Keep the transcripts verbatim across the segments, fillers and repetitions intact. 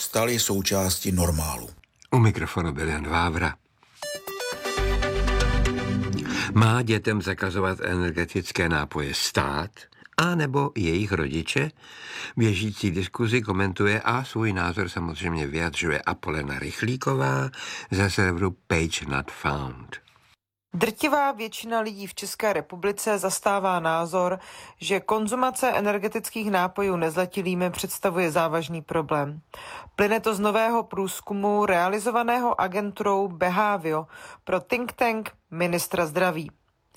staly součástí normálu. U mikrofonu byl Jan Vávra. Má dětem zakazovat energetické nápoje stát, a nebo jejich rodiče? Běžící diskuzi komentuje a svůj názor samozřejmě vyjadřuje Apolena Rychlíková ze serveru Page Not Found. Drtivá většina lidí v České republice zastává názor, že konzumace energetických nápojů nezletilými představuje závažný problém. Plyne to z nového průzkumu realizovaného agenturou Behavio pro think tank ministra zdraví.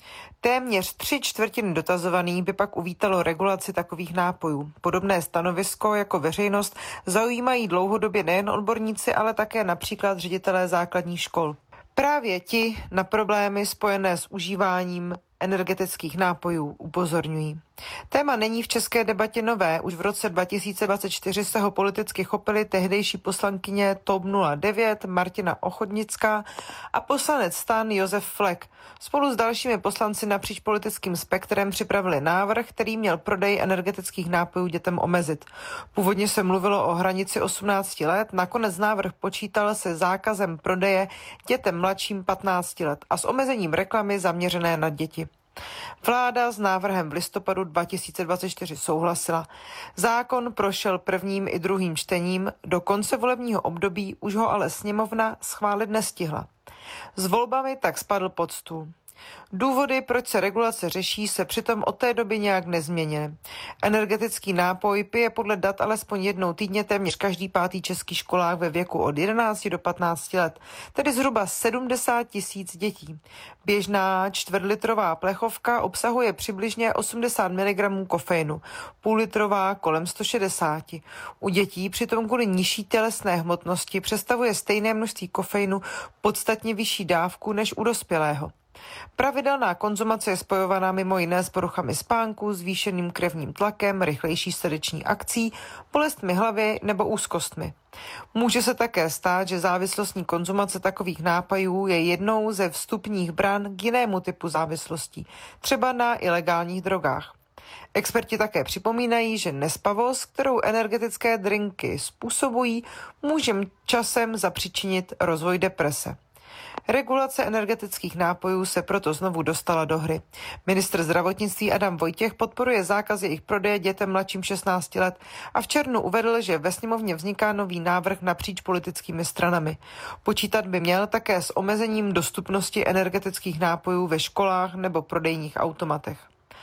Téměř tři čtvrtiny dotazovaných by pak uvítalo regulaci takových nápojů. Podobné stanovisko jako veřejnost zaujímají dlouhodobě nejen odborníci, ale také například ředitelé základních škol. Právě ti na problémy spojené s užíváním energetických nápojů upozorňují. Téma není v české debatě nové. Už v roce dva tisíce dvacet čtyři se ho politicky chopili tehdejší poslankyně T O P nula devět Martina Ochodnická a poslanec STAN Josef Flek. Spolu s dalšími poslanci napříč politickým spektrem připravili návrh, který měl prodej energetických nápojů dětem omezit. Původně se mluvilo o hranici osmnácti let, nakonec návrh počítal se zákazem prodeje dětem mladším patnácti let a s omezením reklamy zaměřené na děti. Vláda s návrhem v listopadu dva tisíce dvacet čtyři souhlasila. Zákon prošel prvním i druhým čtením, do konce volebního období už ho ale sněmovna schválit nestihla. S volbami tak spadl pod stůl. Důvody, proč se regulace řeší, se přitom od té doby nějak nezměnily. Energetický nápoj pije podle dat alespoň jednou týdně téměř každý pátý český školák ve věku od jedenácti do patnácti let, tedy zhruba sedmdesát tisíc dětí. Běžná čtvrtlitrová plechovka obsahuje přibližně osmdesát miligramů kofeinu, půllitrová kolem sto šedesát. U dětí přitom kvůli nižší tělesné hmotnosti představuje stejné množství kofeinu podstatně vyšší dávku než u dospělého. Pravidelná konzumace je spojovaná mimo jiné s poruchami spánku, zvýšeným krevním tlakem, rychlejší srdeční akcí, bolestmi hlavy nebo úzkostmi. Může se také stát, že závislostní konzumace takových nápojů je jednou ze vstupních bran k jinému typu závislostí, třeba na ilegálních drogách. Experti také připomínají, že nespavost, kterou energetické drinky způsobují, může časem zapříčinit rozvoj deprese. Regulace energetických nápojů se proto znovu dostala do hry. Ministr zdravotnictví Adam Vojtěch podporuje zákaz jejich prodeje dětem mladším šestnácti let a v červnu uvedl, že ve sněmovně vzniká nový návrh napříč politickými stranami. Počítat by měl také s omezením dostupnosti energetických nápojů ve školách nebo prodejních automatech.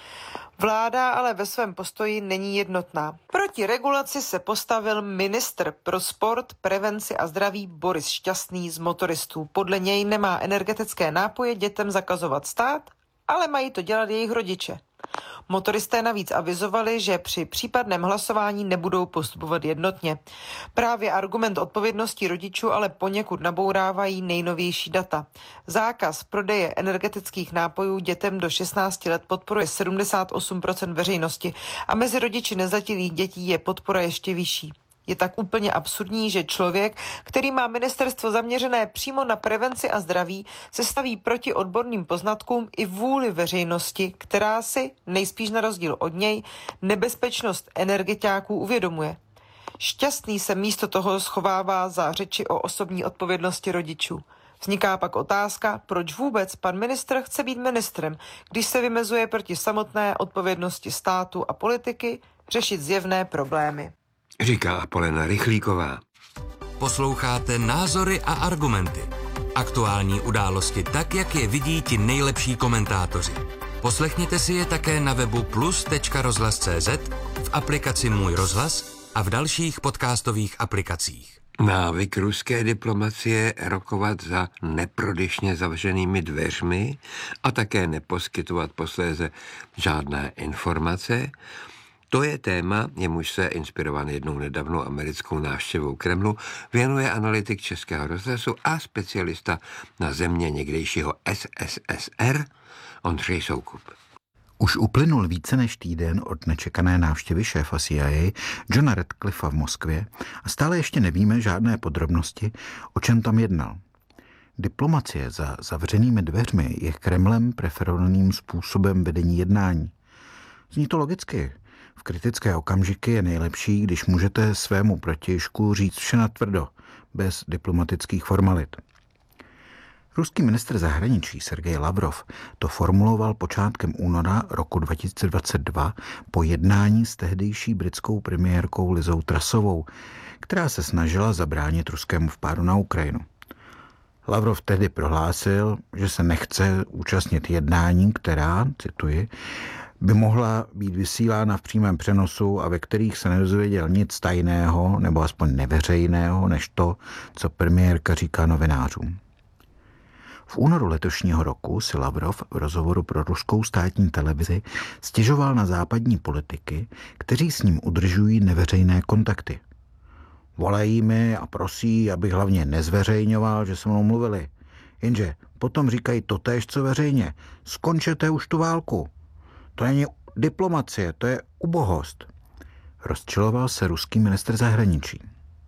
Vláda ale ve svém postoji není jednotná. Proti regulaci se postavil ministr pro sport, prevenci a zdraví Boris Šťastný z motoristů. Podle něj nemá energetické nápoje dětem zakazovat stát, ale mají to dělat jejich rodiče. Motoristé navíc avizovali, že při případném hlasování nebudou postupovat jednotně. Právě argument odpovědnosti rodičů ale poněkud nabourávají nejnovější data. Zákaz prodeje energetických nápojů dětem do šestnácti let podporuje sedmdesát osm procent veřejnosti a mezi rodiči nezletilých dětí je podpora ještě vyšší. Je tak úplně absurdní, že člověk, který má ministerstvo zaměřené přímo na prevenci a zdraví, se staví proti odborným poznatkům i vůli veřejnosti, která si, nejspíš na rozdíl od něj, nebezpečnost energetiáků uvědomuje. Šťastný se místo toho schovává za řeči o osobní odpovědnosti rodičů. Vzniká pak otázka, proč vůbec pan ministr chce být ministrem, když se vymezuje proti samotné odpovědnosti státu a politiky řešit zjevné problémy. Říká Apolena Rychlíková. Posloucháte Názory a argumenty. Aktuální události tak, jak je vidí ti nejlepší komentátoři. Poslechněte si je také na webu plus tečka rozhlas tečka cé zet, v aplikaci Můj rozhlas a v dalších podcastových aplikacích. Návyk ruské diplomacie rokovat za neprodyšně zavřenými dveřmi a také neposkytovat posléze žádné informace, to je téma, jemuž se, inspirovaný jednou nedávnou americkou návštěvou Kremlu, věnuje analytik Českého rozhlasu a specialista na země někdejšího es es es er Ondřej Soukup. Už uplynul více než týden od nečekané návštěvy šéfa C I A Johna Radcliffa v Moskvě a stále ještě nevíme žádné podrobnosti, o čem tam jednal. Diplomacie za zavřenými dveřmi je Kremlem preferovaným způsobem vedení jednání. Zní to logicky. V kritické okamžiky je nejlepší, když můžete svému protějšku říct vše natvrdo, bez diplomatických formalit. Ruský ministr zahraničí Sergej Lavrov to formuloval počátkem února roku dva tisíce dvacet dva po jednání s tehdejší britskou premiérkou Lizou Trussovou, která se snažila zabránit ruskému vpádu na Ukrajinu. Lavrov tehdy prohlásil, že se nechce účastnit jednání, která, cituji, by mohla být vysílána v přímém přenosu a ve kterých se nedozvěděl nic tajného nebo aspoň neveřejného, než to, co premiérka říká novinářům. V únoru letošního roku si Lavrov v rozhovoru pro ruskou státní televizi stěžoval na západní politiky, kteří s ním udržují neveřejné kontakty. Volají mi a prosí, abych hlavně nezveřejňoval, že se mnou mluvili. Jenže potom říkají totéž, co veřejně. Skončete už tu válku. To není diplomacie, to je ubohost. Rozčiloval se ruský ministr zahraničí.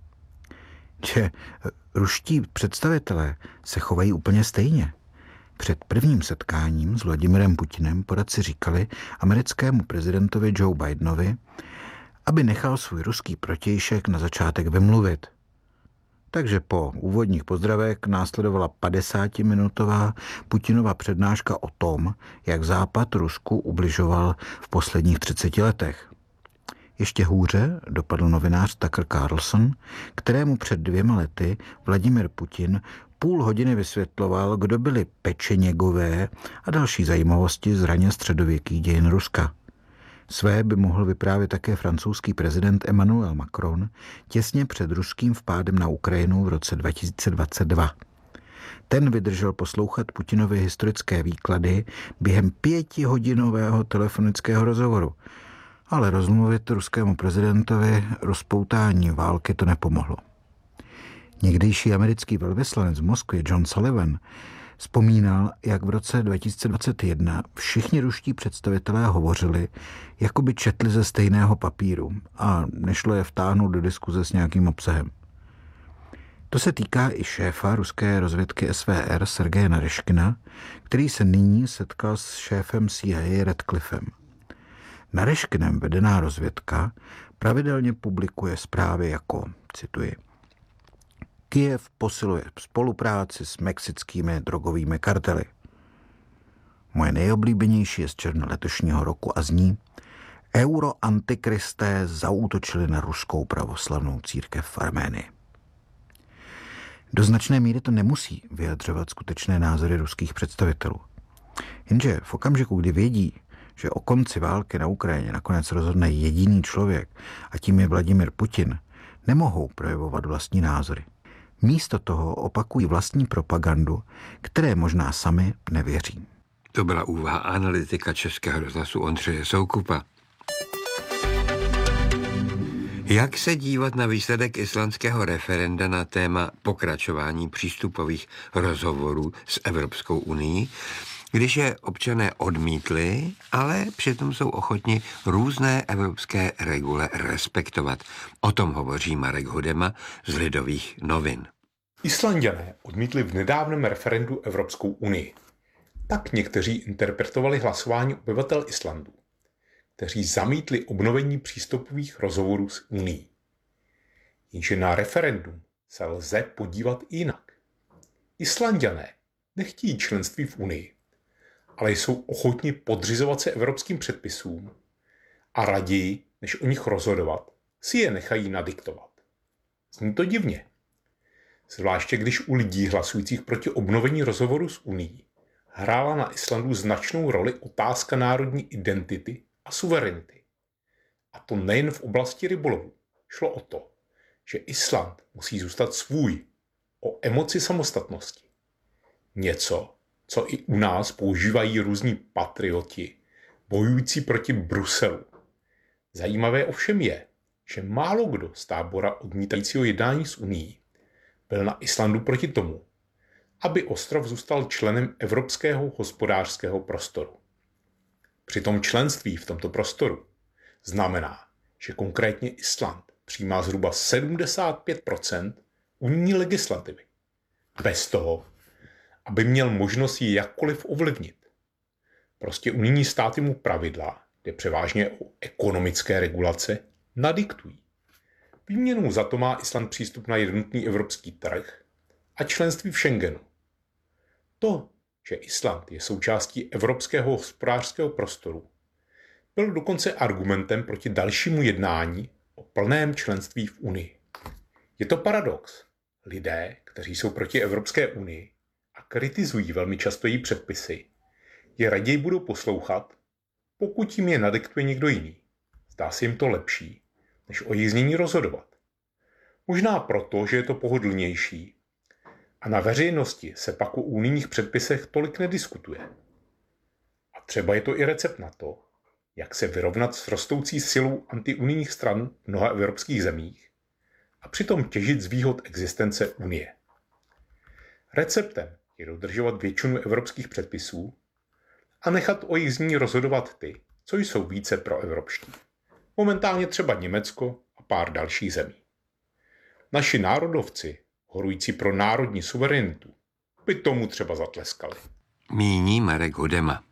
Že ruští představitelé se chovají úplně stejně. Před prvním setkáním s Vladimirem Putinem poradci říkali americkému prezidentovi Joe Bidenovi, aby nechal svůj ruský protějšek na začátek vymluvit. Takže po úvodních pozdravech následovala padesátiminutová Putinova přednáška o tom, jak Západ Rusku ubližoval v posledních třiceti letech. Ještě hůře dopadl novinář Tucker Carlson, kterému před dvěma lety Vladimir Putin půl hodiny vysvětloval, kdo byli pečeněgové a další zajímavosti z raně středověkých dějin Ruska. Své by mohl vyprávět také francouzský prezident Emmanuel Macron těsně před ruským vpádem na Ukrajinu v roce dva tisíce dvacet dva. Ten vydržel poslouchat Putinovy historické výklady během pětihodinového telefonického rozhovoru, ale rozmluvit ruskému prezidentovi rozpoutání války to nepomohlo. Někdejší americký velvyslanec v Moskvě John Sullivan vzpomínal, jak v roce dva tisíce dvacet jedna všichni ruští představitelé hovořili, jako by četli ze stejného papíru a nešlo je vtáhnout do diskuze s nějakým obsahem. To se týká i šéfa ruské rozvědky S V R Sergeje Nareškina, který se nyní setkal s šéfem C I A Radcliffem. Nareškinem vedená rozvědka pravidelně publikuje zprávy jako, cituji, Kyjev posiluje spolupráci s mexickými drogovými kartely. Moje nejoblíbenější je z června letošního roku a zní Euroantikristé zaútočili na ruskou pravoslavnou církev v Arménii. Do značné míry to nemusí vyjadřovat skutečné názory ruských představitelů. Jenže v okamžiku, kdy vědí, že o konci války na Ukrajině nakonec rozhodne jediný člověk a tím je Vladimir Putin, nemohou projevovat vlastní názory. Místo toho opakují vlastní propagandu, které možná sami nevěří. To byla úvaha analytika Českého rozhlasu Ondřeje Soukupa. Jak se dívat na výsledek islandského referenda na téma pokračování přístupových rozhovorů s Evropskou unií, když je občané odmítli, ale přitom jsou ochotni různé evropské regule respektovat. O tom hovoří Marek Hudema z Lidových novin. Islanďané odmítli v nedávném referendu Evropskou unii. Tak někteří interpretovali hlasování obyvatel Islandu, kteří zamítli obnovení přístupových rozhovorů s unií. Jenže na referendum se lze podívat jinak. Islanďané nechtějí členství v unii, ale jsou ochotni podřizovat se evropským předpisům a raději, než o nich rozhodovat, si je nechají nadiktovat. Zní to divně. Zvláště když u lidí hlasujících proti obnovení rozhovoru s unií hrála na Islandu značnou roli otázka národní identity a suverenity. A to nejen v oblasti rybolovu. Šlo o to, že Island musí zůstat svůj, o emoci samostatnosti. Něco, co i u nás používají různí patrioti, bojující proti Bruselu. Zajímavé ovšem je, že málo kdo z tábora odmítajícího jednání s unií byl na Islandu proti tomu, aby ostrov zůstal členem Evropského hospodářského prostoru. Přitom členství v tomto prostoru znamená, že konkrétně Island přijímá zhruba sedmdesát pět procent unijní legislativy. Bez toho, aby měl možnost ji jakkoliv ovlivnit. Prostě unijní státy mu pravidla kde převážně o ekonomické regulace, nadiktují. Výměnou za to má Island přístup na jednotný evropský trh a členství v Schengenu. To, že Island je součástí evropského hospodářského prostoru, byl dokonce argumentem proti dalšímu jednání o plném členství v Unii. Je to paradox. Lidé, kteří jsou proti Evropské unii a kritizují velmi často její předpisy, je raději budou poslouchat, pokud jim je nadiktuje někdo jiný. Zdá se jim to lepší, než o jejich znění rozhodovat. Možná proto, že je to pohodlnější a na veřejnosti se pak o unijních předpisech tolik nediskutuje. A třeba je to i recept na to, jak se vyrovnat s rostoucí silou antiunijních stran v mnoha evropských zemích a přitom těžit z výhod existence Unie. Receptem je dodržovat většinu evropských předpisů a nechat o jejich zní rozhodovat ty, co jsou více proevropští. Momentálně třeba Německo a pár dalších zemí. Naši národovci, horující pro národní suverenitu, by tomu třeba zatleskali. Míní Marek Hudema.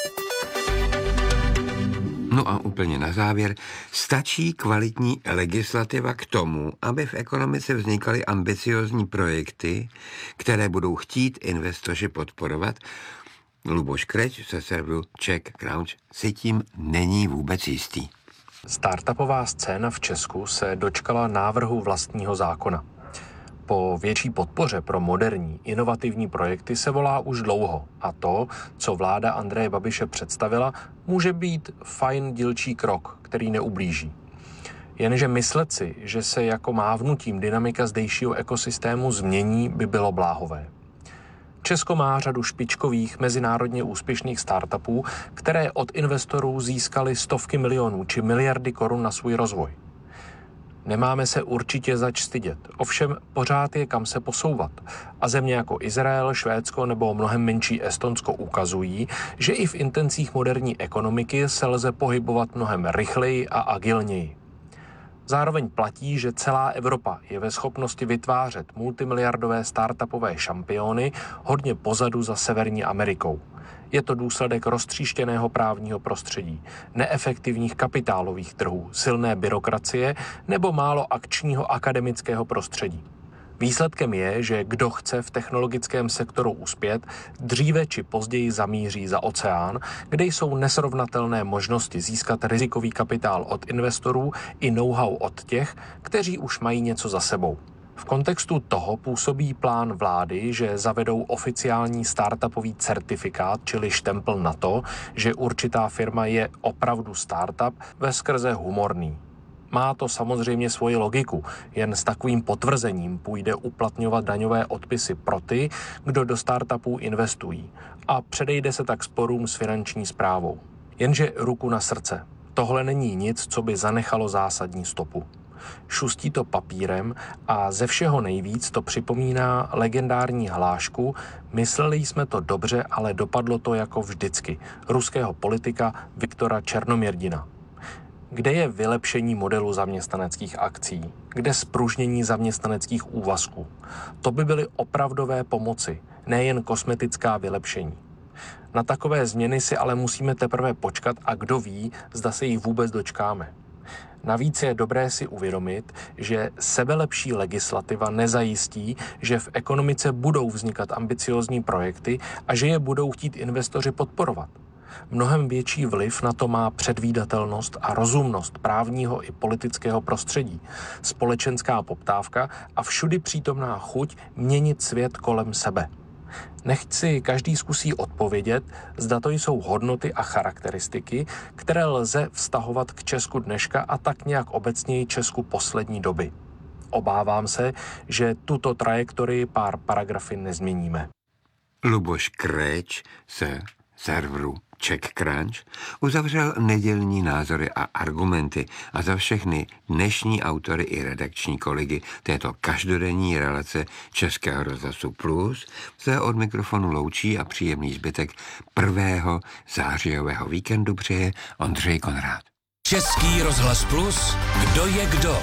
No a úplně na závěr, stačí kvalitní legislativa k tomu, aby v ekonomice vznikaly ambiciozní projekty, které budou chtít investoři podporovat? Luboš Kreč ze serveru Czech Crunch si tím není vůbec jistý. Startupová scéna v Česku se dočkala návrhu vlastního zákona. Po větší podpoře pro moderní, inovativní projekty se volá už dlouho a to, co vláda Andreje Babiše představila, může být fajn dílčí krok, který neublíží. Jenže myslet si, že se jako mávnutím dynamika zdejšího ekosystému změní, by bylo bláhové. Česko má řadu špičkových, mezinárodně úspěšných startupů, které od investorů získaly stovky milionů či miliardy korun na svůj rozvoj. Nemáme se určitě zač stydět, ovšem pořád je kam se posouvat. A země jako Izrael, Švédsko nebo mnohem menší Estonsko ukazují, že i v intencích moderní ekonomiky se lze pohybovat mnohem rychleji a agilněji. Zároveň platí, že celá Evropa je ve schopnosti vytvářet multimiliardové startupové šampiony hodně pozadu za Severní Amerikou. Je to důsledek roztříštěného právního prostředí, neefektivních kapitálových trhů, silné byrokracie nebo málo akčního akademického prostředí. Výsledkem je, že kdo chce v technologickém sektoru uspět, dříve či později zamíří za oceán, kde jsou nesrovnatelné možnosti získat rizikový kapitál od investorů i know-how od těch, kteří už mají něco za sebou. V kontextu toho působí plán vlády, že zavedou oficiální startupový certifikát, čili štempl na to, že určitá firma je opravdu startup, veskrze humorný. Má to samozřejmě svoji logiku, jen s takovým potvrzením půjde uplatňovat daňové odpisy pro ty, kdo do startupů investují a předejde se tak sporům s finanční správou. Jenže ruku na srdce, tohle není nic, co by zanechalo zásadní stopu. Šustí to papírem a ze všeho nejvíc to připomíná legendární hlášku "Mysleli jsme to dobře, ale dopadlo to jako vždycky" ruského politika Viktora Černomyrdina. Kde je vylepšení modelu zaměstnaneckých akcí? Kde zpružnění zaměstnaneckých úvazků? To by byly opravdové pomoci, nejen kosmetická vylepšení. Na takové změny si ale musíme teprve počkat a kdo ví, zda se jich vůbec dočkáme. Navíc je dobré si uvědomit, že sebelepší legislativa nezajistí, že v ekonomice budou vznikat ambiciózní projekty a že je budou chtít investoři podporovat. Mnohem větší vliv na to má předvídatelnost a rozumnost právního i politického prostředí, společenská poptávka a všudy přítomná chuť měnit svět kolem sebe. Nechť si každý zkusí odpovědět, zda to jsou hodnoty a charakteristiky, které lze vztahovat k Česku dneška a tak nějak obecněji Česku poslední doby. Obávám se, že tuto trajektorii pár paragrafy nezměníme. Luboš Kreč se serveru Czech Crunch uzavřel nedělní názory a argumenty a za všechny dnešní autory i redakční kolegy této každodenní relace Českého rozhlasu Plus se od mikrofonu loučí a příjemný zbytek prvého zářijového víkendu přeje Ondřej Konrád. Český rozhlas Plus, kdo je kdo?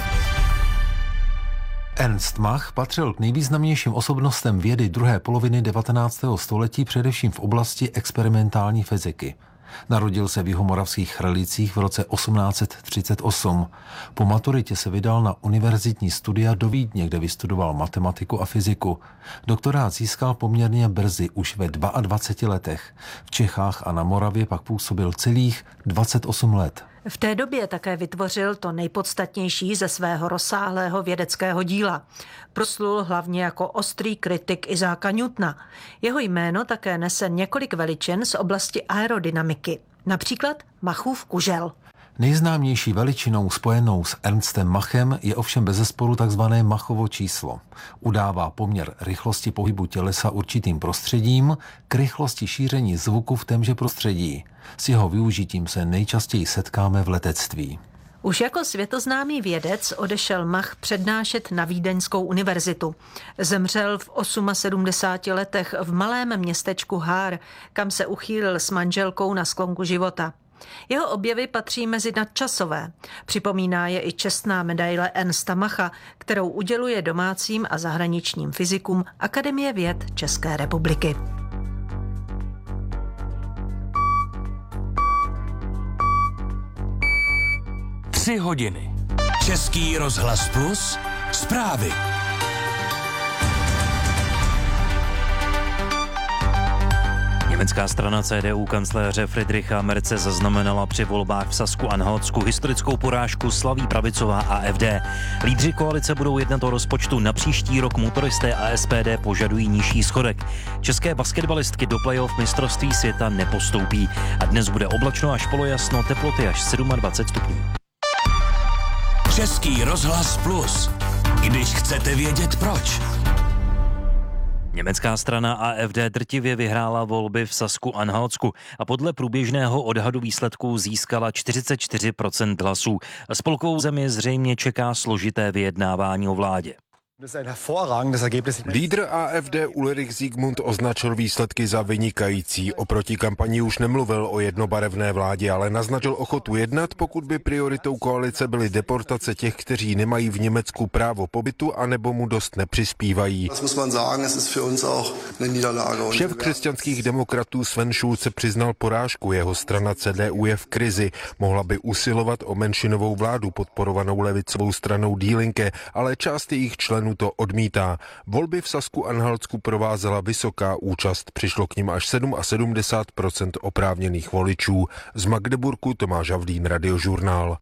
Ernst Mach patřil k nejvýznamnějším osobnostem vědy druhé poloviny devatenáctého století především v oblasti experimentální fyziky. Narodil se v jihomoravských Chralicích v roce osmnáct set třicet osm. Po maturitě se vydal na univerzitní studia do Vídně, kde vystudoval matematiku a fyziku. Doktorát získal poměrně brzy, už ve dvaceti dvou letech. V Čechách a na Moravě pak působil celých dvacet osm let. V té době také vytvořil to nejpodstatnější ze svého rozsáhlého vědeckého díla. Proslul hlavně jako ostrý kritik Isaaca Newtona. Jeho jméno také nese několik veličin z oblasti aerodynamiky, například Machův kužel. Nejznámější veličinou spojenou s Ernstem Machem je ovšem bezesporu takzvané Machovo číslo. Udává poměr rychlosti pohybu tělesa určitým prostředím k rychlosti šíření zvuku v témže prostředí. S jeho využitím se nejčastěji setkáme v letectví. Už jako světoznámý vědec odešel Mach přednášet na Vídeňskou univerzitu. Zemřel v sedmdesáti osmi letech v malém městečku Haar, kam se uchýlil s manželkou na sklonku života. Jeho objevy patří mezi nadčasové. Připomíná je i čestná medaile Ernsta Macha, kterou uděluje domácím a zahraničním fyzikům Akademie věd České republiky. Tři hodiny. Český rozhlas plus. Zprávy. Německá strana C D U kancléře Friedricha Merze zaznamenala při volbách v Sasku-Anhaltsku historickou porážku, slaví pravicová A F D. Lídři koalice budou jednat o rozpočtu na příští rok, motoristé a S P D požadují nižší schodek. České basketbalistky do playoff mistrovství světa nepostoupí a dnes bude oblačno až polojasno, teploty až dvacet sedm stupňů. Český rozhlas plus. Když chcete vědět proč. Německá strana A F D drtivě vyhrála volby v Sasku-Anhaltsku a podle průběžného odhadu výsledků získala čtyřicet čtyři procent hlasů. Spolkovou zemi zřejmě čeká složité vyjednávání o vládě. Lídr A F D Ulrich Siegmund označil výsledky za vynikající. Oproti kampani už nemluvil o jednobarevné vládě, ale naznačil ochotu jednat, pokud by prioritou koalice byly deportace těch, kteří nemají v Německu právo pobytu anebo mu dost nepřispívají. Šéf křesťanských demokratů Sven Schulze přiznal porážku. Jeho strana C D U je v krizi. Mohla by usilovat o menšinovou vládu podporovanou levicovou stranou Die Linke, ale část jejich členů to odmítá. Volby v Sasku-Anhaltsku provázela vysoká účast. Přišlo k nim až sedmdesát sedm procent oprávněných voličů. Z Magdeburku Tomáš Havlín, Radiožurnál.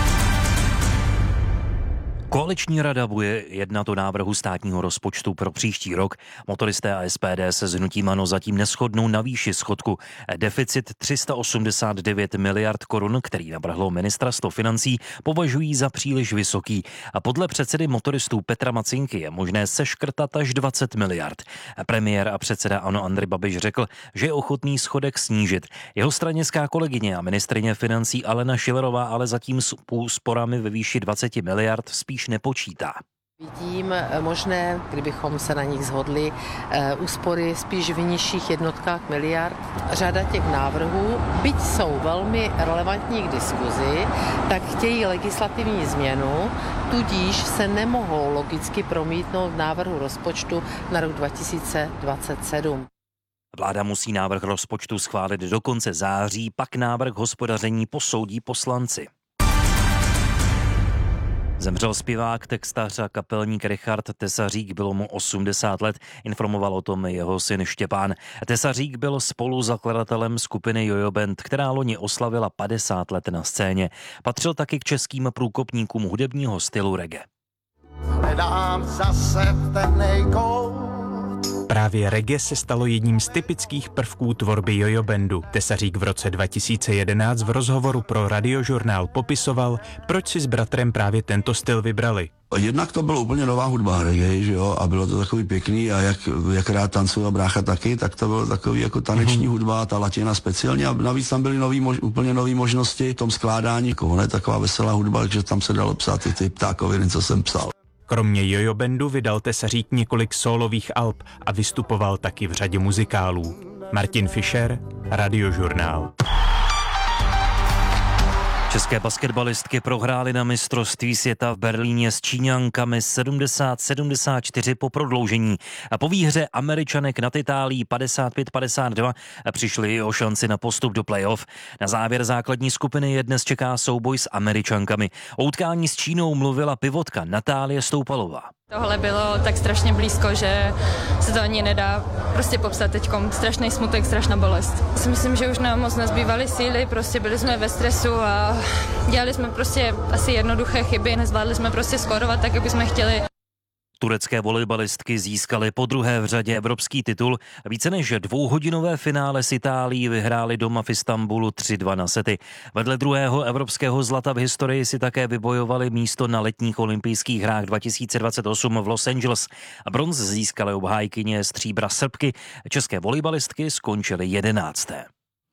Koaliční rada bude jednat o návrhu státního rozpočtu pro příští rok. Motoristé a S P D se s hnutím ANO zatím neshodnou na výši schodku. Deficit tři sta osmdesát devět miliard korun, který navrhlo ministerstvo financí, považují za příliš vysoký. A podle předsedy motoristů Petra Macinky je možné seškrtat až dvacet miliard. Premiér a předseda ANO Andrej Babiš řekl, že je ochotný schodek snížit. Jeho stranická kolegyně a ministryně financí Alena Schillerová ale zatím s úsporami ve výši dvacet miliard spíš nepočítá. Vidím možné, kdybychom se na nich shodli, úspory spíš v nižších jednotkách miliard. Řada těch návrhů, byť jsou velmi relevantní k diskuzi, tak chtějí legislativní změnu, tudíž se nemohou logicky promítnout v návrhu rozpočtu na rok dva tisíce dvacet sedm. Vláda musí návrh rozpočtu schválit do konce září, pak návrh hospodaření posoudí poslanci. Zemřel zpěvák, textař a kapelník Richard Tesařík, bylo mu osmdesát let, informoval o tom jeho syn Štěpán. Tesařík byl spoluzakladatelem skupiny Jojo Band, která loni oslavila padesát let na scéně. Patřil taky k českým průkopníkům hudebního stylu reggae. Hledám zase temnej kout. Právě reggae se stalo jedním z typických prvků tvorby Jojo Bandu. Tesařík v roce dva tisíce jedenáct v rozhovoru pro Radiožurnál popisoval, proč si s bratrem právě tento styl vybrali. Jednak to byla úplně nová hudba reggae, že jo, a bylo to takový pěkný a jak, jak rád tancoval brácha taky, tak to bylo takový jako taneční mm-hmm. hudba, ta latina speciálně a navíc tam byly nový, mož, úplně nové možnosti v tom skládání. Ona je taková veselá hudba, takže tam se dalo psát i ty ptákoviny, co jsem psal. Kromě Jojo Bandu vydal Tesařík několik sólových alb a vystupoval taky v řadě muzikálů. Martin Fischer, Radiožurnál. České basketbalistky prohrály na mistrovství světa v Berlíně s Číňankami sedmdesát sedmdesát čtyři po prodloužení. A po výhře Američanek nad Itálií padesát pět padesát dva přišli o šanci na postup do playoff. Na závěr základní skupiny je dnes čeká souboj s Američankami. O utkání s Čínou mluvila pivotka Natálie Stoupalová. Tohle bylo tak strašně blízko, že se to ani nedá prostě popsat teďkom. Strašný smutek, strašná bolest. Si myslím, že už nám moc nezbývaly síly, prostě byli jsme ve stresu a dělali jsme prostě asi jednoduché chyby, nezvládli jsme prostě skórovat tak, jak bychom chtěli. Turecké volejbalistky získaly podruhé v řadě evropský titul. Více než dvouhodinové finále s Itálií vyhráli doma v Istanbulu tři dva na sety. Vedle druhého evropského zlata v historii si také vybojovali místo na letních olympijských hrách dva tisíce dvacet osm v Los Angeles. A bronz získaly obhájkyně stříbra Srbky. České volejbalistky skončily jedenácté.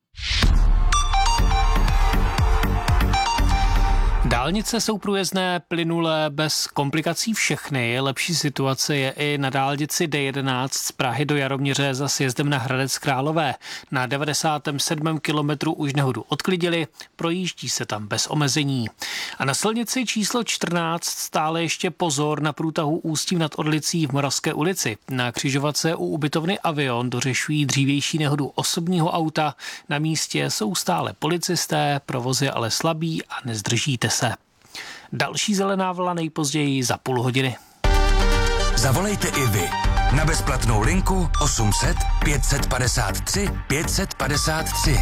Dálnice jsou průjezdné, plynulé, bez komplikací všechny. Lepší situace je i na dálnici D jedenáct z Prahy do Jaroměře za sjezdem na Hradec Králové. Na devadesátém sedmém kilometru už nehodu odklidili, projíždí se tam bez omezení. A na silnici číslo čtrnáct stále ještě pozor na průtahu Ústí nad Orlicí v Moravské ulici. Na křižovatce u ubytovny Avion dořešují dřívější nehodu osobního auta. Na místě jsou stále policisté, provoz je ale slabý a nezdržíte se. Další zelená vlna nejpozději za půl hodiny. Zavolejte i vy na bezplatnou linku osm set pět set padesát tři pět set padesát tři.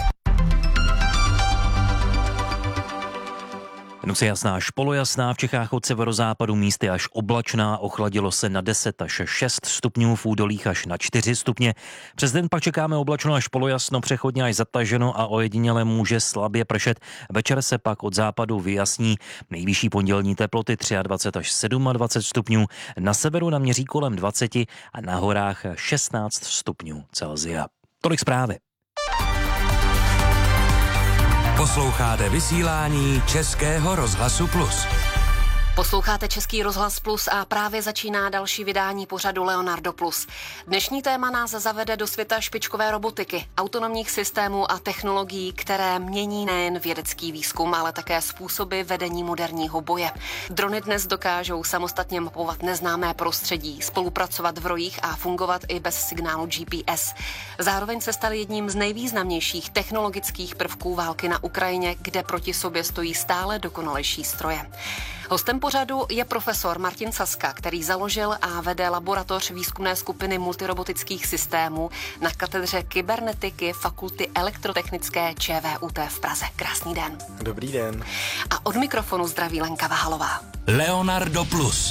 Noc je jasná až polojasná, v Čechách od severozápadu místy až oblačná, ochladilo se na deset až šest stupňů, v údolích až na čtyři stupně. Přes den pak čekáme oblačno až polojasno, přechodně až zataženo a ojediněle může slabě pršet. Večer se pak od západu vyjasní, nejvyšší pondělní teploty dvacet tři až dvacet sedm stupňů, na severu naměří kolem dvacet a na horách šestnáct stupňů Celsia. Tolik zprávy. Posloucháte vysílání Českého rozhlasu Plus. Posloucháte Český rozhlas Plus a právě začíná další vydání pořadu Leonardo Plus. Dnešní téma nás zavede do světa špičkové robotiky, autonomních systémů a technologií, které mění nejen vědecký výzkum, ale také způsoby vedení moderního boje. Drony dnes dokážou samostatně mapovat neznámé prostředí, spolupracovat v rojích a fungovat i bez signálu G P S. Zároveň se staly jedním z nejvýznamnějších technologických prvků války na Ukrajině, kde proti sobě stojí stále dokonalejší stroje. Hostem pořadu je profesor Martin Saska, který založil a vede laboratoř výzkumné skupiny multirobotických systémů na katedře kybernetiky Fakulty elektrotechnické Č V U T v Praze. Krásný den. Dobrý den. A od mikrofonu zdraví Lenka Vahalová. Leonardo Plus.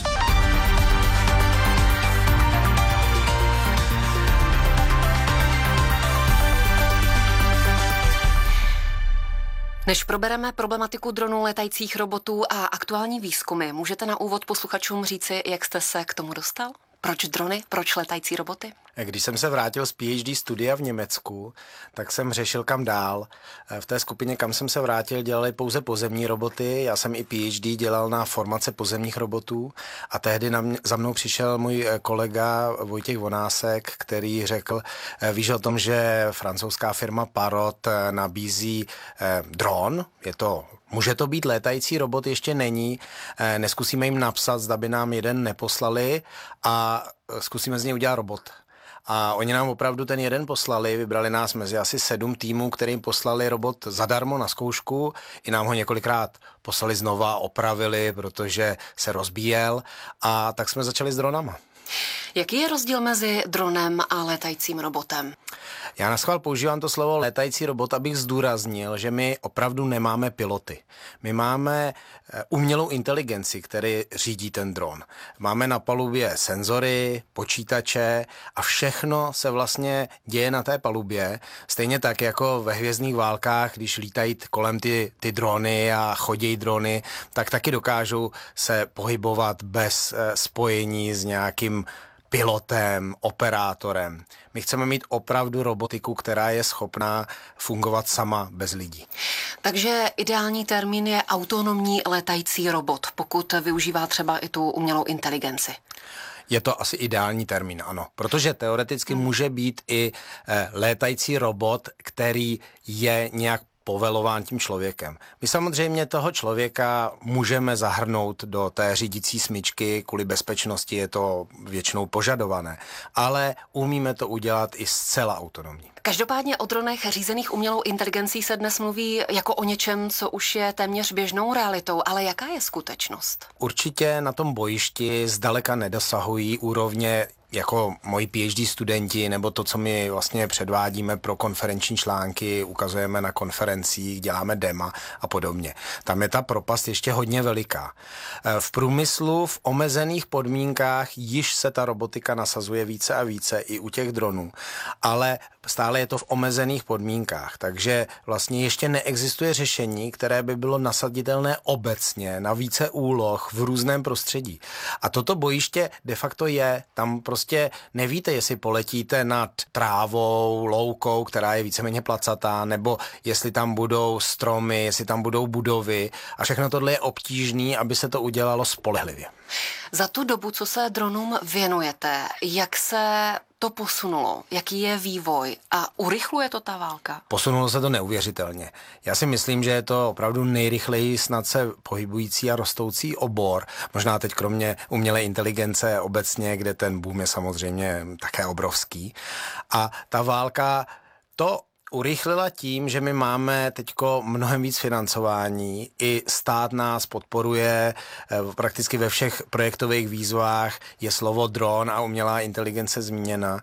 Než probereme problematiku dronů, letajících robotů a aktuální výzkumy, můžete na úvod posluchačům říci, jak jste se k tomu dostal? Proč drony? Proč letající roboty? Když jsem se vrátil z P H D studia v Německu, tak jsem řešil, kam dál. V té skupině, kam jsem se vrátil, dělali pouze pozemní roboty. Já jsem i P H D dělal na formace pozemních robotů a tehdy na mě, za mnou přišel můj kolega Vojtěch Vonásek, který řekl, víš o tom, že francouzská firma Parrot nabízí eh, dron, je to Může to být létající robot, ještě není. Neskusíme jim napsat, zda by nám jeden neposlali a zkusíme z něj udělat robot. A oni nám opravdu ten jeden poslali, vybrali nás mezi asi sedm týmů, kterým poslali robot zadarmo na zkoušku. I nám ho několikrát poslali znova, opravili, protože se rozbíjel a tak jsme začali s dronama. Jaký je rozdíl mezi dronem a létajícím robotem? Já naschvál používám to slovo létající robot, abych zdůraznil, že my opravdu nemáme piloty. My máme umělou inteligenci, který řídí ten dron. Máme na palubě senzory, počítače a všechno se vlastně děje na té palubě. Stejně tak jako ve Hvězdných válkách, když lítají kolem ty, ty drony a chodí drony, tak taky dokážou se pohybovat bez spojení s nějakým pilotem, operátorem. My chceme mít opravdu robotiku, která je schopná fungovat sama bez lidí. Takže ideální termín je autonomní létající robot, pokud využívá třeba i tu umělou inteligenci. Je to asi ideální termín, ano. Protože teoreticky hmm. může být i eh, létající robot, který je nějak povelován tím člověkem. My samozřejmě toho člověka můžeme zahrnout do té řídící smyčky, kvůli bezpečnosti je to většinou požadované, ale umíme to udělat i zcela autonomní. Každopádně o dronech řízených umělou inteligencí se dnes mluví jako o něčem, co už je téměř běžnou realitou, ale jaká je skutečnost? Určitě na tom bojišti zdaleka nedosahují úrovně jako moji PhD studenti, nebo to, co my vlastně předvádíme pro konferenční články, ukazujeme na konferencích, děláme dema a podobně. Tam je ta propast ještě hodně veliká. V průmyslu v omezených podmínkách již se ta robotika nasazuje více a více i u těch dronů, ale stále je to v omezených podmínkách, takže vlastně ještě neexistuje řešení, které by bylo nasaditelné obecně na více úloh v různém prostředí. A toto bojiště de facto je, tam prostě nevíte, jestli poletíte nad trávou, loukou, která je víceméně placatá, nebo jestli tam budou stromy, jestli tam budou budovy a všechno tohle je obtížné, aby se to udělalo spolehlivě. Za tu dobu, co se dronům věnujete, jak se to posunulo? Jaký je vývoj? A urychluje to ta válka? Posunulo se to neuvěřitelně. Já si myslím, že je to opravdu nejrychleji snad se pohybující a rostoucí obor. Možná teď kromě umělé inteligence obecně, kde ten boom je samozřejmě také obrovský. A ta válka to urychlila tím, že my máme teďko mnohem víc financování. I stát nás podporuje prakticky ve všech projektových výzvách. Je slovo dron a umělá inteligence zmíněna.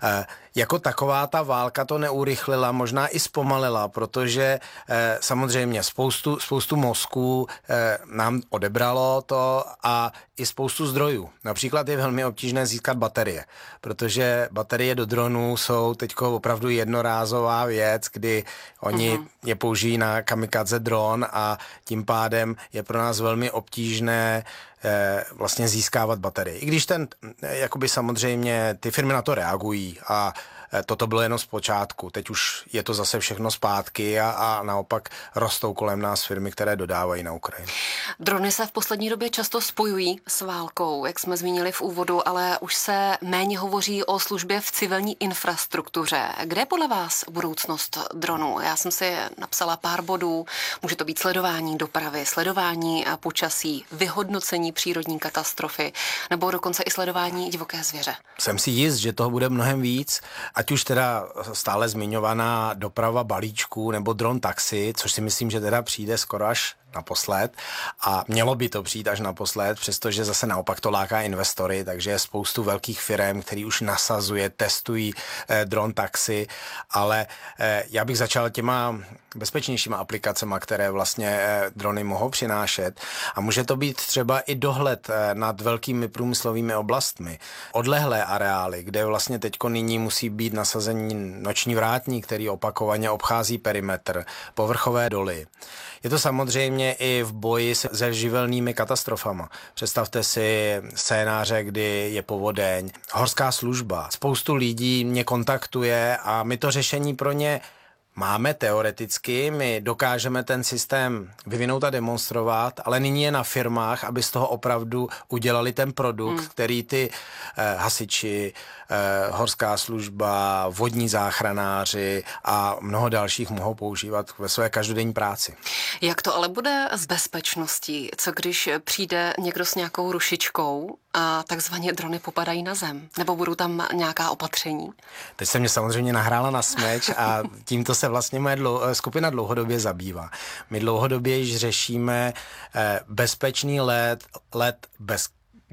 Jako taková ta válka to neurychlila, možná i zpomalila, protože eh, samozřejmě spoustu, spoustu mozků eh, nám odebralo to a i spoustu zdrojů. Například je velmi obtížné získat baterie, protože baterie do dronů jsou teďko opravdu jednorázová věc, kdy oni uh-huh. je použijí na kamikadze dron a tím pádem je pro nás velmi obtížné vlastně získávat baterie. I když ten, jakoby samozřejmě, ty firmy na to reagují a toto bylo jenom z počátku. Teď už je to zase všechno zpátky a, a naopak rostou kolem nás firmy, které dodávají na Ukrajinu. Drony se v poslední době často spojují s válkou, jak jsme zmínili v úvodu, ale už se méně hovoří o službě v civilní infrastruktuře. Kde je podle vás budoucnost dronů? Já jsem si napsala pár bodů. Může to být sledování dopravy, sledování počasí, vyhodnocení přírodní katastrofy nebo dokonce i sledování divoké zvěře. Jsem si jist, že toho bude mnohem víc, ať už teda stále zmiňovaná doprava balíčků nebo dron taxi, což si myslím, že teda přijde skoro až naposled a mělo by to přijít až naposled, přestože zase naopak to láká investory, takže je spoustu velkých firm, který už nasazuje, testují eh, dron taxi, ale eh, já bych začal těma bezpečnějšíma aplikacemi, které vlastně eh, drony mohou přinášet a může to být třeba i dohled eh, nad velkými průmyslovými oblastmi, odlehlé areály, kde vlastně teďko nyní musí být nasazení noční vrátník, který opakovaně obchází perimetr, povrchové doly. Je to samozřejmě i v boji se živelnými katastrofama. Představte si scénáře, kdy je povodeň, horská služba. Spoustu lidí mě kontaktuje a my to řešení pro ně máme teoreticky, my dokážeme ten systém vyvinout a demonstrovat, ale nyní je na firmách, aby z toho opravdu udělali ten produkt, hmm. který ty eh, hasiči, eh, horská služba, vodní záchranáři a mnoho dalších mohou používat ve své každodenní práci. Jak to ale bude s bezpečností? Co když přijde někdo s nějakou rušičkou a takzvaně drony popadají na zem? Nebo budou tam nějaká opatření? Teď se mě samozřejmě nahrála na smeč a tímto se vlastně moje dlou, skupina dlouhodobě zabývá. My dlouhodobě již řešíme eh, bezpečný let, let bez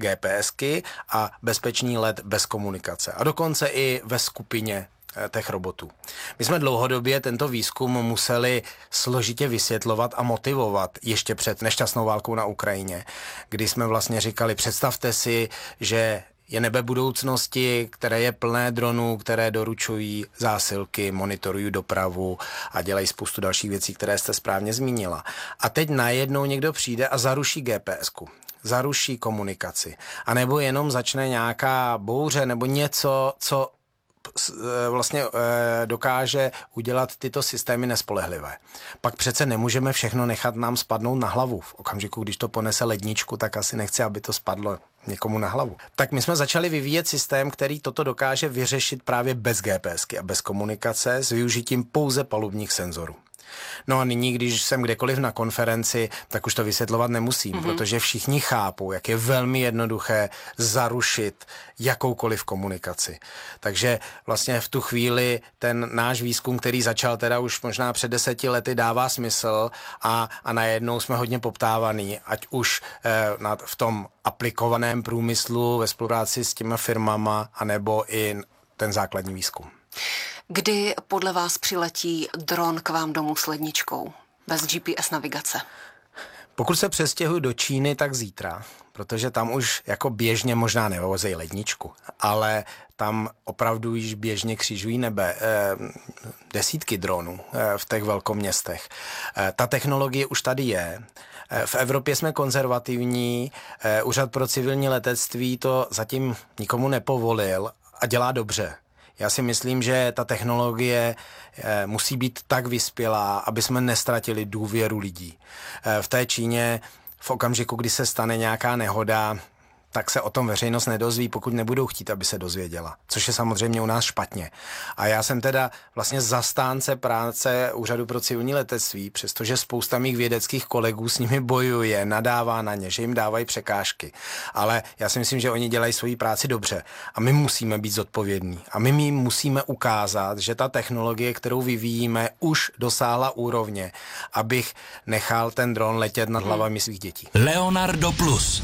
GPSky a bezpečný let bez komunikace. A dokonce i ve skupině těch robotů. My jsme dlouhodobě tento výzkum museli složitě vysvětlovat a motivovat ještě před nešťastnou válkou na Ukrajině, kdy jsme vlastně říkali, představte si, že je nebe budoucnosti, které je plné dronů, které doručují zásilky, monitorují dopravu a dělají spoustu dalších věcí, které jste správně zmínila. A teď najednou někdo přijde a zaruší GPSku. Zaruší komunikaci. A nebo jenom začne nějaká bouře nebo něco, co vlastně dokáže udělat tyto systémy nespolehlivé. Pak přece nemůžeme všechno nechat nám spadnout na hlavu. V okamžiku, když to ponese ledničku, tak asi nechci, aby to spadlo někomu na hlavu. Tak my jsme začali vyvíjet systém, který toto dokáže vyřešit právě bez GPSky a bez komunikace s využitím pouze palubních senzorů. No a nyní, když jsem kdekoliv na konferenci, tak už to vysvětlovat nemusím, mm-hmm. protože všichni chápou, jak je velmi jednoduché zarušit jakoukoliv komunikaci. Takže vlastně v tu chvíli ten náš výzkum, který začal teda už možná před deseti lety, dává smysl a, a najednou jsme hodně poptávaný, ať už eh, na, v tom aplikovaném průmyslu ve spolupráci s těma firmama, anebo i ten základní výzkum. Kdy podle vás přiletí dron k vám domů s ledničkou bez G P S navigace? Pokud se přestěhuji do Číny, tak zítra, protože tam už jako běžně možná nevozejí ledničku, ale tam opravdu již běžně křižují nebe eh, desítky dronů eh, v těch velkoměstech. Eh, ta technologie už tady je. Eh, v Evropě jsme konzervativní, eh, Úřad pro civilní letectví to zatím nikomu nepovolil a dělá dobře. Já si myslím, že ta technologie eh, musí být tak vyspělá, aby jsme nestratili důvěru lidí. Eh, v té Číně v okamžiku, kdy se stane nějaká nehoda, tak se o tom veřejnost nedozví, pokud nebudou chtít, aby se dozvěděla. Což je samozřejmě u nás špatně. A já jsem teda vlastně zastánce práce Úřadu pro civilní letectví, přestože spousta mých vědeckých kolegů s nimi bojuje, nadává na ně, že jim dávají překážky. Ale já si myslím, že oni dělají svoji práci dobře. A my musíme být zodpovědní. A my jim musíme ukázat, že ta technologie, kterou vyvíjíme, už dosáhla úrovně, abych nechal ten dron letět nad hlavami svých dětí. Leonardo Plus.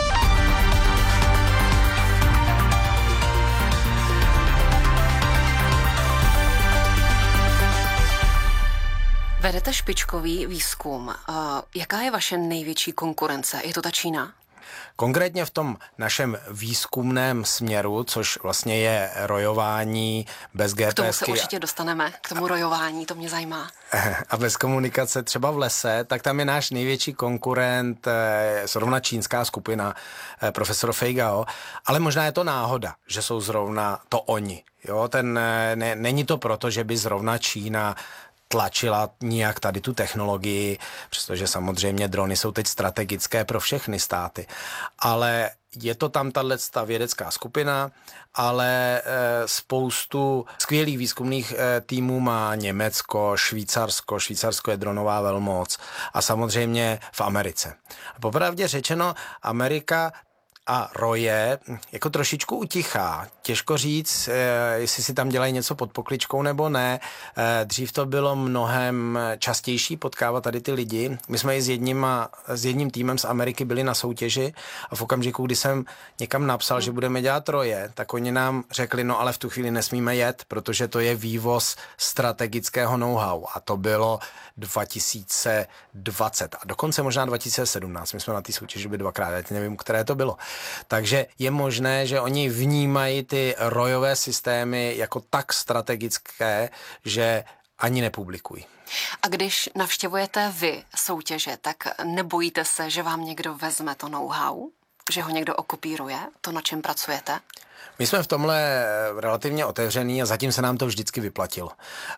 Vedete špičkový výzkum. Jaká je vaše největší konkurence? Je to ta Čína? Konkrétně v tom našem výzkumném směru, což vlastně je rojování bez G P S. K tomu se určitě dostaneme, k tomu rojování, to mě zajímá. A bez komunikace třeba v lese, tak tam je náš největší konkurent zrovna čínská skupina profesor Fei Gao, ale možná je to náhoda, že jsou zrovna to oni. Jo, ten, ne, není to proto, že by zrovna Čína tlačila nijak tady tu technologii, přestože samozřejmě drony jsou teď strategické pro všechny státy. Ale je to tam tato vědecká skupina, ale e, spoustu skvělých výzkumných e, týmů má Německo, Švýcarsko, Švýcarsko je dronová velmoc a samozřejmě v Americe. Popravdě řečeno, Amerika a roje jako trošičku utichá. Těžko říct, jestli si tam dělají něco pod pokličkou nebo ne. Dřív to bylo mnohem častější potkávat tady ty lidi. My jsme i s jedním, s jedním týmem z Ameriky byli na soutěži a v okamžiku, kdy jsem někam napsal, že budeme dělat roje, tak oni nám řekli, no ale v tu chvíli nesmíme jet, protože to je vývoz strategického know-how a to bylo dva tisíce dvacet a dokonce možná dva tisíce sedmnáct. My jsme na té soutěži byli dvakrát, já nevím, které to bylo. Takže je možné, že oni vnímají ty rojové systémy jako tak strategické, že ani nepublikují. A když navštěvujete vy soutěže, tak nebojíte se, že vám někdo vezme to know-how? Že ho někdo okopíruje? To, na čem pracujete? My jsme v tomhle relativně otevřený a zatím se nám to vždycky vyplatilo.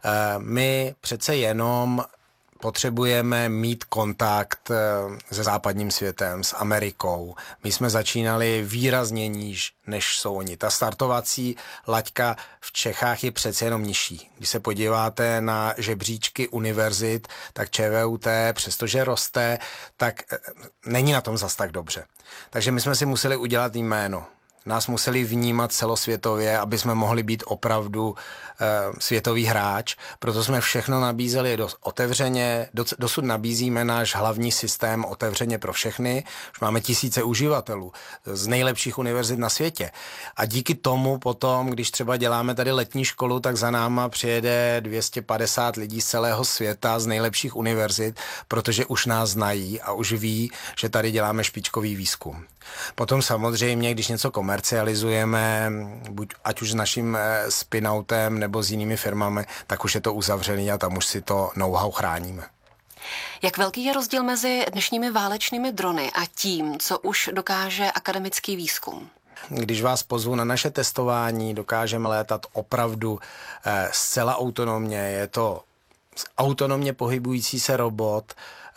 My přece jenom potřebujeme mít kontakt se západním světem, s Amerikou. My jsme začínali výrazně níž, než jsou oni. Ta startovací laťka v Čechách je přece jenom nižší. Když se podíváte na žebříčky univerzit, tak ČVUT, přestože roste, tak není na tom zas tak dobře. Takže my jsme si museli udělat jméno. Nás museli vnímat celosvětově, aby jsme mohli být opravdu e, světový hráč. Proto jsme všechno nabízeli dos, otevřeně. Dos, dosud nabízíme náš hlavní systém otevřeně pro všechny. Už máme tisíce uživatelů z nejlepších univerzit na světě. A díky tomu potom, když třeba děláme tady letní školu, tak za náma přijede dvě stě padesát lidí z celého světa z nejlepších univerzit, protože už nás znají a už ví, že tady děláme špičkový výzkum. Potom samozřejmě, když něco komercializujeme, buď ať už s naším spinoutem nebo s jinými firmami, tak už je to uzavřený a tam už si to know-how chráníme. Jak velký je rozdíl mezi dnešními válečnými drony a tím, co už dokáže akademický výzkum? Když vás pozvu na naše testování, dokážeme létat opravdu eh, zcela autonomně. Je to autonomně pohybující se robot,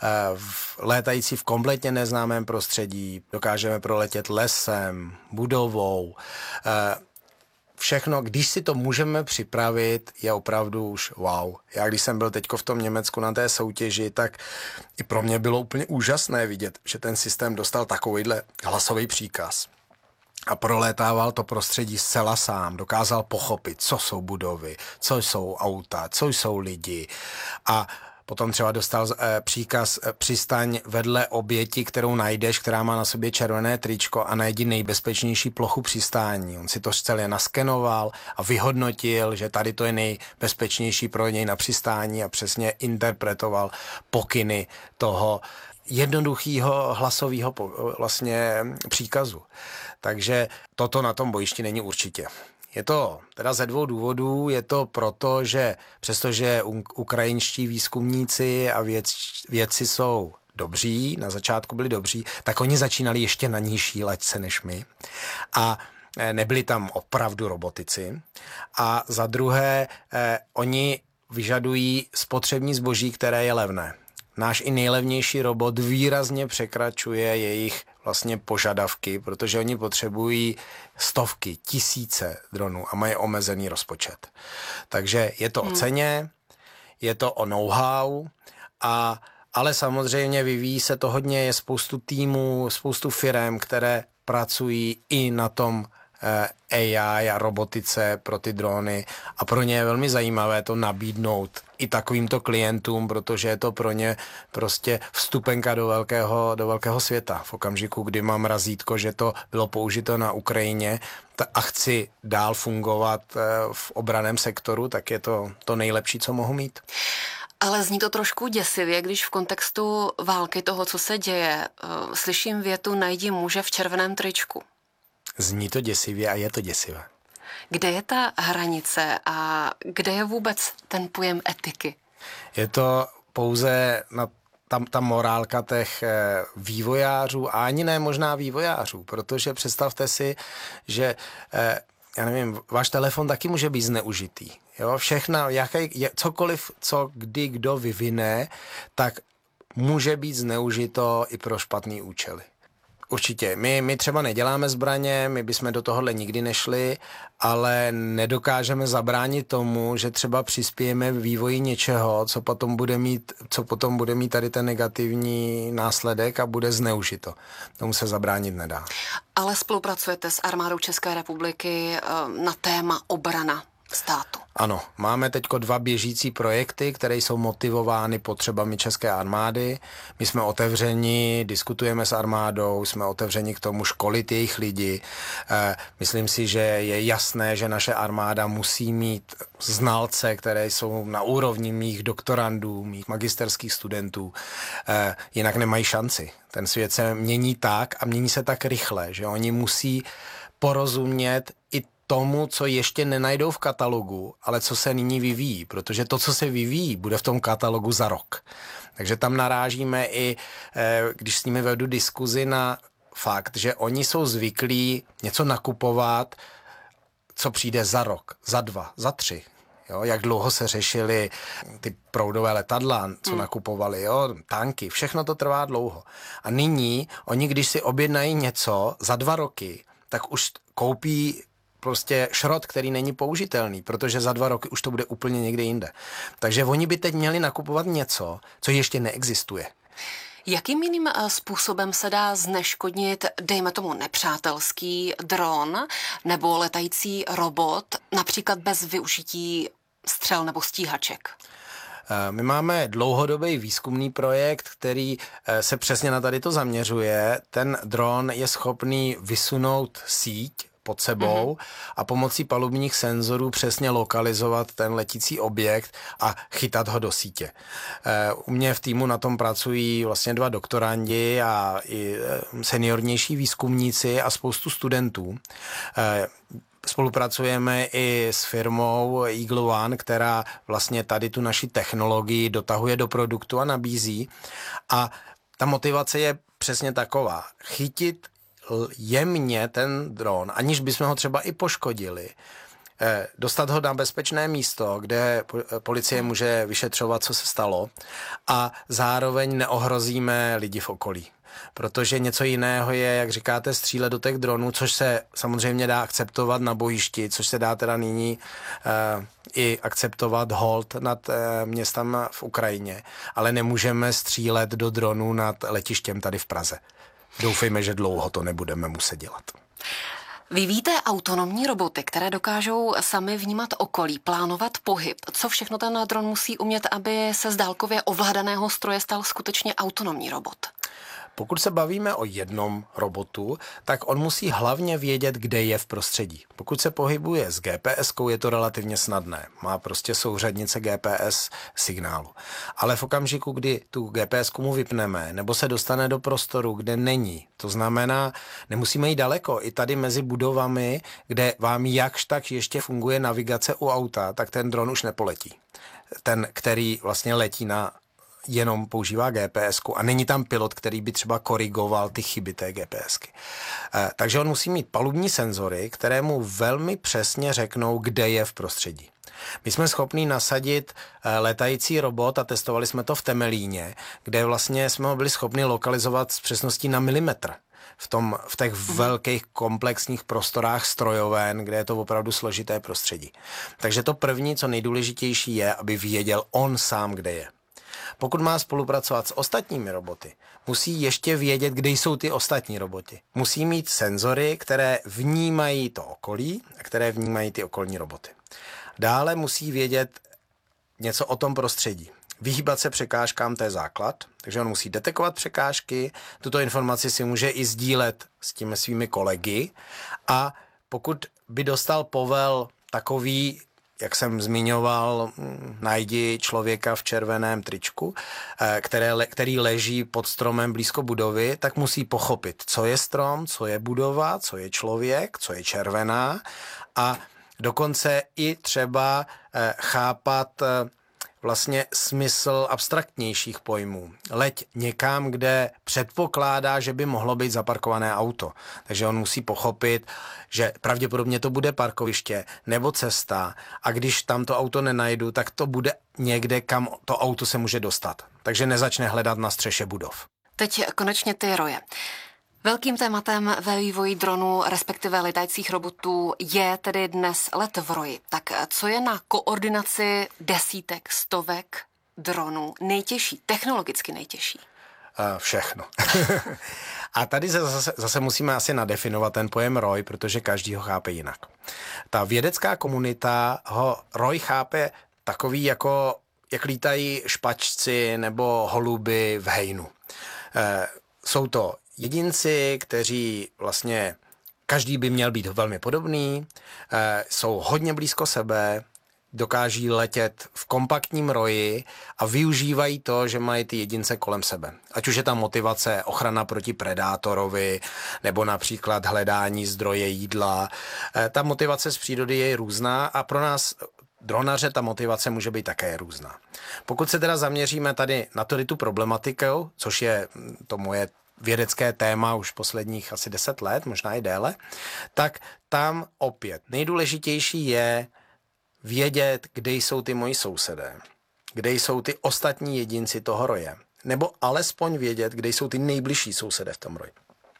létající v kompletně neznámém prostředí, dokážeme proletět lesem, budovou. všechno, když si to můžeme připravit, je opravdu už wow. Já když jsem byl teďko v tom Německu na té soutěži, tak i pro mě bylo úplně úžasné vidět, že ten systém dostal takovýhle hlasový příkaz. A prolétával to prostředí zcela sám. Dokázal pochopit, co jsou budovy, co jsou auta, co jsou lidi. A potom třeba dostal eh, příkaz eh, přistaň vedle oběti, kterou najdeš, která má na sobě červené tričko a najdi nejbezpečnější plochu přistání. On si to celé naskenoval a vyhodnotil, že tady to je nejbezpečnější pro něj na přistání a přesně interpretoval pokyny toho jednoduchého hlasového vlastně příkazu. Takže toto na tom bojišti není určitě. Je to teda ze dvou důvodů. Je to proto, že přestože ukrajinští výzkumníci a věc, vědci jsou dobří, na začátku byli dobří, tak oni začínali ještě na nižší laťce než my. A nebyli tam opravdu robotici. A za druhé, eh, oni vyžadují spotřební zboží, které je levné. Náš i nejlevnější robot výrazně překračuje jejich vlastně požadavky, protože oni potřebují stovky, tisíce dronů a mají omezený rozpočet. Takže je to hmm. o ceně, je to o know-how, a, ale samozřejmě vyvíjí se to hodně, je spoustu týmů, spoustu firem, které pracují i na tom A I a robotice pro ty drony a pro ně je velmi zajímavé to nabídnout i takovýmto klientům, protože je to pro ně prostě vstupenka do velkého, do velkého světa. V okamžiku, kdy mám razítko, že to bylo použito na Ukrajině a chci dál fungovat v obranném sektoru, tak je to to nejlepší, co mohu mít. Ale zní to trošku děsivě, když v kontextu války toho, co se děje, slyším větu najdi muže v červeném tričku. Zní to děsivě a je to děsivé. Kde je ta hranice a kde je vůbec ten pojem etiky? Je to pouze na tam ta morálka těch vývojářů a ani ne možná vývojářů, protože představte si, že já nevím, váš telefon taky může být zneužitý. Jo? Všechna, jaký, cokoliv, co kdy kdo vyvine, tak může být zneužito i pro špatný účely. Určitě. My, my třeba neděláme zbraně, my bychom do tohohle nikdy nešli, ale nedokážeme zabránit tomu, že třeba přispějeme v vývoji něčeho, co potom bude mít, co potom bude mít tady ten negativní následek a bude zneužito. Tomu se zabránit nedá. Ale spolupracujete s armádou České republiky na téma obrana státu. Ano, máme teďko dva běžící projekty, které jsou motivovány potřebami české armády. My jsme otevřeni, diskutujeme s armádou, jsme otevřeni k tomu školit jejich lidi. E, myslím si, že je jasné, že naše armáda musí mít znalce, které jsou na úrovni mých doktorandů, mých magisterských studentů. E, jinak nemají šanci. Ten svět se mění tak a mění se tak rychle, že oni musí porozumět i tomu, co ještě nenajdou v katalogu, ale co se nyní vyvíjí, protože to, co se vyvíjí, bude v tom katalogu za rok. Takže tam narážíme i, když s nimi vedu diskuzi, na fakt, že oni jsou zvyklí něco nakupovat, co přijde za rok, za dva, za tři. Jo, jak dlouho se řešily ty proudové letadla, co hmm. nakupovali, jo, tanky, všechno to trvá dlouho. A nyní oni, když si objednají něco za dva roky, tak už koupí prostě šrot, který není použitelný, protože za dva roky už to bude úplně někde jinde. Takže oni by teď měli nakupovat něco, co ještě neexistuje. Jakým jiným způsobem se dá zneškodnit, dejme tomu, nepřátelský dron nebo letající robot, například bez využití střel nebo stíhaček? My máme dlouhodobý výzkumný projekt, který se přesně na tady to zaměřuje. Ten dron je schopný vysunout síť pod sebou mm-hmm. a pomocí palubních senzorů přesně lokalizovat ten letící objekt a chytat ho do sítě. U mě v týmu na tom pracují vlastně dva doktorandi a i seniornější výzkumníci a spoustu studentů. Spolupracujeme i s firmou Eagle One, která vlastně tady tu naši technologii dotahuje do produktu a nabízí. A ta motivace je přesně taková. Chytit jemně ten dron, aniž bychom ho třeba i poškodili, dostat ho na bezpečné místo, kde policie může vyšetřovat, co se stalo, a zároveň neohrozíme lidi v okolí. protože něco jiného je, jak říkáte, střílet do těch dronů, což se samozřejmě dá akceptovat na bojišti, což se dá teda nyní uh, i akceptovat hold nad uh, městem v Ukrajině, ale nemůžeme střílet do dronů nad letištěm tady v Praze. Doufejme, že dlouho to nebudeme muset dělat. Vyvíjíte autonomní roboty, které dokážou sami vnímat okolí, plánovat pohyb. Co všechno ten dron musí umět, aby se z dálkově ovládaného stroje stal skutečně autonomní robot? Pokud se bavíme o jednom robotu, tak on musí hlavně vědět, kde je v prostředí. Pokud se pohybuje s G P S kou, je to relativně snadné. Má prostě souřadnice G P S signálu. Ale v okamžiku, kdy tu G P S ku mu vypneme, nebo se dostane do prostoru, kde není, to znamená, nemusíme jít daleko. I tady mezi budovami, kde vám jakž tak ještě funguje navigace u auta, tak ten dron už nepoletí. Ten, který vlastně letí na jenom používá G P S ku a není tam pilot, který by třeba korigoval ty chyby té G P S ky. E, takže on musí mít palubní senzory, které mu velmi přesně řeknou, kde je v prostředí. My jsme schopni nasadit e, letající robot a testovali jsme to v Temelíně, kde vlastně jsme ho byli schopni lokalizovat s přesností na milimetr. V, tom, v těch velkých komplexních prostorách strojoven, kde je to opravdu složité prostředí. Takže to první, co nejdůležitější je, aby věděl on sám, kde je. Pokud má spolupracovat s ostatními roboty, musí ještě vědět, kde jsou ty ostatní roboty. Musí mít senzory, které vnímají to okolí a které vnímají ty okolní roboty. Dále musí vědět něco o tom prostředí. Vyhýbat se překážkám, to je základ, takže on musí detekovat překážky, tuto informaci si může i sdílet s těmi svými kolegy a pokud by dostal povel takový, jak jsem zmiňoval, najdi člověka v červeném tričku, které, který leží pod stromem blízko budovy, tak musí pochopit, co je strom, co je budova, co je člověk, co je červená a dokonce i třeba chápat vlastně smysl abstraktnějších pojmů. Leď někam, kde předpokládá, že by mohlo být zaparkované auto. Takže on musí pochopit, že pravděpodobně to bude parkoviště nebo cesta a když tam to auto nenajdu, tak to bude někde, kam to auto se může dostat. Takže nezačne hledat na střeše budov. Teď konečně ty roje. Velkým tématem ve vývoji dronů, respektive letajících robotů, je tedy dnes let v roji. Tak co je na koordinaci desítek, stovek dronů nejtěžší, technologicky nejtěžší? Uh, všechno. A tady zase, zase musíme asi nadefinovat ten pojem roj, protože každý ho chápe jinak. Ta vědecká komunita ho roj chápe takový, jako jak lítají špačci nebo holuby v hejnu. Uh, jsou to jedinci, kteří vlastně, každý by měl být velmi podobný, eh, jsou hodně blízko sebe, dokáží letět v kompaktním roji a využívají to, že mají ty jedince kolem sebe. Ať už je tam motivace ochrana proti predátorovi, nebo například hledání zdroje jídla. Eh, ta motivace z přírody je různá a pro nás dronaře ta motivace může být také různá. Pokud se teda zaměříme tady na tady tu problematiku, což je to moje vědecké téma už posledních asi deset let, možná i déle, tak tam opět nejdůležitější je vědět, kde jsou ty moji sousedé, kde jsou ty ostatní jedinci toho roje, nebo alespoň vědět, kde jsou ty nejbližší sousedé v tom roji.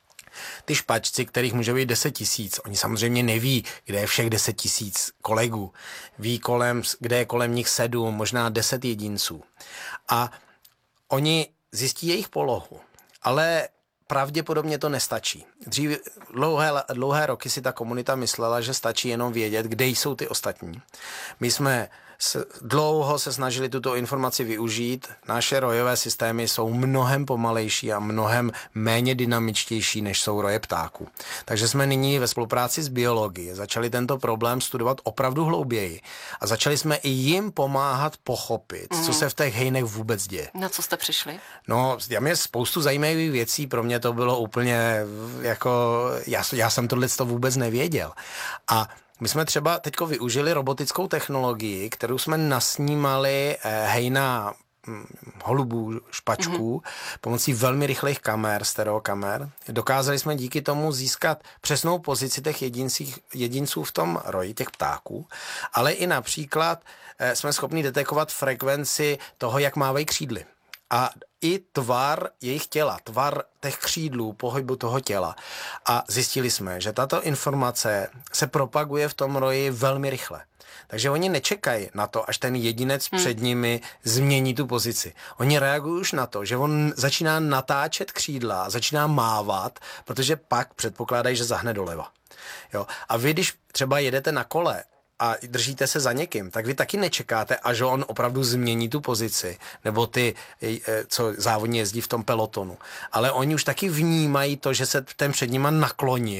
Ty špačci, kterých může být deset tisíc, oni samozřejmě neví, kde je všech deset tisíc kolegů. Ví, kolem, kde je kolem nich sedm, možná deset jedinců. A oni zjistí jejich polohu. Ale pravděpodobně to nestačí. Dřív dlouhé, dlouhé roky si ta komunita myslela, že stačí jenom vědět, kde jsou ty ostatní. My jsme se, dlouho se snažili tuto informaci využít. Naše rojové systémy jsou mnohem pomalejší a mnohem méně dynamičtější, než jsou roje ptáků. Takže jsme nyní ve spolupráci s biologií začali tento problém studovat opravdu hlouběji a začali jsme i jim pomáhat pochopit, mm. co se v těch hejnech vůbec děje. Na co jste přišli? No, já měl spoustu zajímavých věcí, pro mě to bylo úplně jako, já, já jsem tohle vůbec nevěděl. A my jsme třeba teďko využili robotickou technologii, kterou jsme nasnímali eh, hejna hm, holubů, špačků, mm-hmm. pomocí velmi rychlých kamer, stereokamer. Dokázali jsme díky tomu získat přesnou pozici těch jedincích, jedinců v tom roji, těch ptáků, ale i například eh, jsme schopni detekovat frekvenci toho, jak mávají křídly. a i tvar jejich těla, tvar těch křídlů, pohybu toho těla. A zjistili jsme, že tato informace se propaguje v tom roji velmi rychle. Takže oni nečekají na to, až ten jedinec hmm. před nimi změní tu pozici. Oni reagují už na to, že on začíná natáčet křídla, začíná mávat, protože pak předpokládají, že zahne doleva. Jo? A vy, když třeba jedete na kole a držíte se za někým, tak vy taky nečekáte, až on opravdu změní tu pozici, nebo ty, co závodně jezdí v tom pelotonu. Ale oni už taky vnímají to, že se ten před nima nakloní